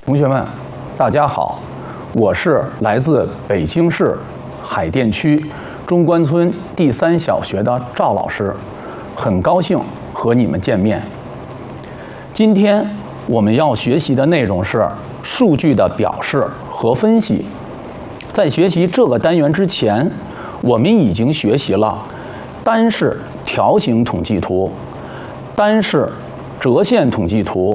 同学们，大家好，我是来自北京市海淀区中关村第3小学的赵老师，很高兴和你们见面。今天我们要学习的内容是数据的表示和分析。在学习这个单元之前，我们已经学习了单式条形统计图、单式折线统计图